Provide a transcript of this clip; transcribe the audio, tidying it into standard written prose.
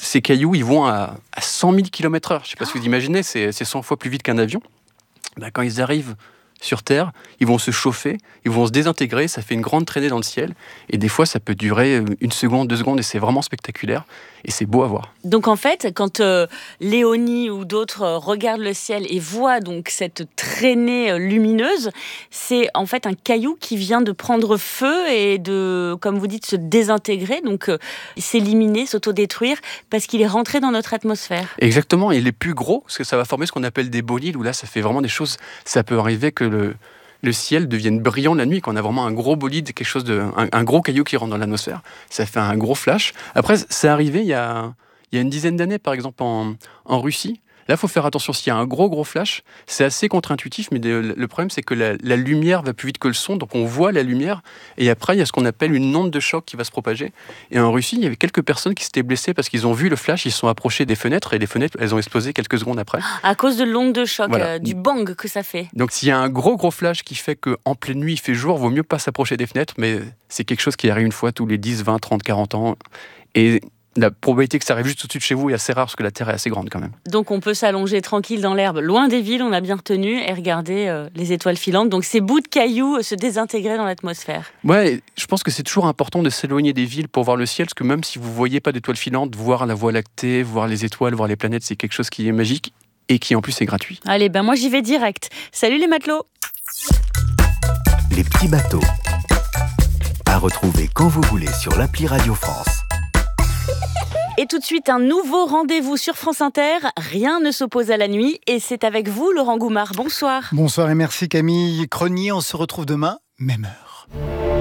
ces cailloux, ils vont à 100 000 km/h. Je ne sais pas si vous imaginez, c'est 100 fois plus vite qu'un avion. Quand ils arrivent sur Terre, ils vont se chauffer, ils vont se désintégrer, ça fait une grande traînée dans le ciel, et des fois ça peut durer 1 seconde, 2 secondes, et c'est vraiment spectaculaire, et c'est beau à voir. Donc en fait, quand Léonie ou d'autres regardent le ciel et voient donc cette traînée lumineuse, c'est en fait un caillou qui vient de prendre feu et de, comme vous dites, se désintégrer, donc s'éliminer, s'autodétruire, parce qu'il est rentré dans notre atmosphère. Exactement, et les plus gros, parce que ça va former ce qu'on appelle des bolides, où là ça fait vraiment des choses, ça peut arriver que le ciel devienne brillant la nuit, quand on a vraiment un gros bolide, un gros caillou qui rentre dans l'atmosphère. Ça fait un gros flash. Après, c'est arrivé il y a une dizaine d'années, par exemple, en Russie. Là, il faut faire attention. S'il y a un gros flash, c'est assez contre-intuitif, mais le problème, c'est que la lumière va plus vite que le son, donc on voit la lumière, et après, il y a ce qu'on appelle une onde de choc qui va se propager. Et en Russie, il y avait quelques personnes qui s'étaient blessées parce qu'ils ont vu le flash, ils se sont approchés des fenêtres, et les fenêtres, elles ont explosé quelques secondes après. À cause de l'onde de choc, Voilà. du bang que ça fait. Donc s'il y a un gros flash qui fait qu'en pleine nuit, il fait jour, vaut mieux pas s'approcher des fenêtres, mais c'est quelque chose qui arrive une fois tous les 10, 20, 30, 40 ans. Et la probabilité que ça arrive juste au-dessus de chez vous est assez rare, parce que la Terre est assez grande quand même. Donc on peut s'allonger tranquille dans l'herbe, loin des villes, on a bien retenu, et regarder les étoiles filantes. Donc ces bouts de cailloux se désintégrer dans l'atmosphère. Ouais, je pense que c'est toujours important de s'éloigner des villes pour voir le ciel, parce que même si vous voyez pas d'étoiles filantes, voir la Voie lactée, voir les étoiles, voir les planètes, c'est quelque chose qui est magique et qui en plus est gratuit. Allez, moi j'y vais direct. Salut les matelots! Les petits bateaux. À retrouver quand vous voulez sur l'appli Radio France. Et tout de suite, un nouveau rendez-vous sur France Inter. Rien ne s'oppose à la nuit. Et c'est avec vous, Laurent Goumard. Bonsoir. Bonsoir et merci Camille Cronier. On se retrouve demain, même heure.